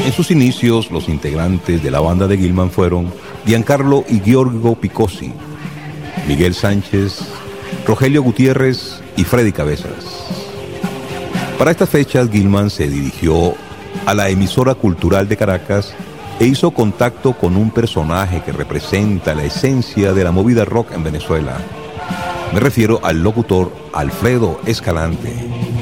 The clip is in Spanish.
En sus inicios, los integrantes de la banda de Gilman fueron Giancarlo y Giorgio Picossi, Miguel Sánchez, Rogelio Gutiérrez y Freddy Cabezas. Para estas fechas, Gilman se dirigió a la emisora cultural de Caracas e hizo contacto con un personaje que representa la esencia de la movida rock en Venezuela. Me refiero al locutor Alfredo Escalante.